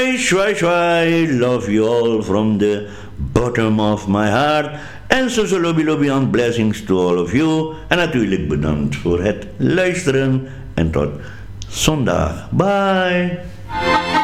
Shwai shwai, love you all from the bottom of my heart. En zo lobby lobby aan blessings to all of you. En natuurlijk bedankt voor het luisteren. En tot zondag. Bye.